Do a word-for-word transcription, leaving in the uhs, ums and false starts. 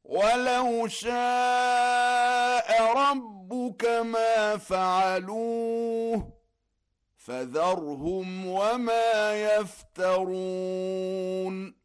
ولو شاء ربك ما فعلوه فذرهم وما يفترون.